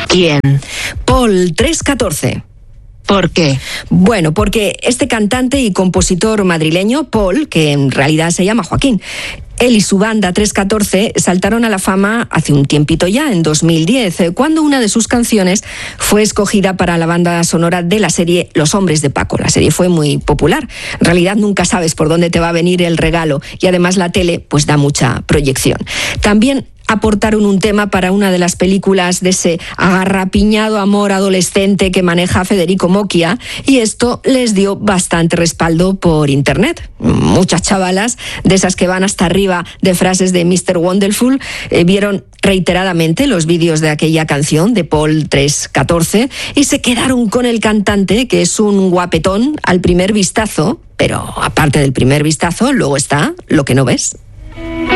¿Quién? Paul 314. ¿Por qué? Bueno, porque este cantante y compositor madrileño, Paul, que en realidad se llama Joaquín, él y su banda 314 saltaron a la fama hace un tiempito ya, en 2010, cuando una de sus canciones fue escogida para la banda sonora de la serie Los Hombres de Paco. La serie fue muy popular. En realidad nunca sabes por dónde te va a venir el regalo y además la tele pues da mucha proyección. También aportaron un tema para una de las películas de ese agarrapiñado amor adolescente que maneja Federico Mocchia, y esto les dio bastante respaldo por internet. Muchas chavalas, de esas que van hasta arriba de frases de Mr. Wonderful, vieron reiteradamente los vídeos de aquella canción de Paul 314 y se quedaron con el cantante, que es un guapetón al primer vistazo, pero aparte del primer vistazo, luego está lo que no ves.